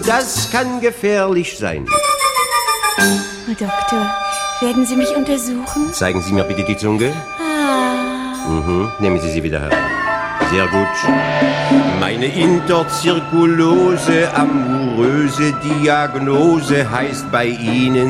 das kann gefährlich sein. Herr Doktor, werden Sie mich untersuchen? Zeigen Sie mir bitte die Zunge. Nehmen Sie sie wieder heran. Sehr gut. Meine interzirkulose, amoröse Diagnose heißt bei Ihnen